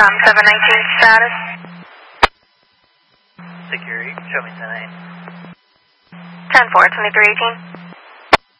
719 status. Security, show me 10-8. 10-4, 2318.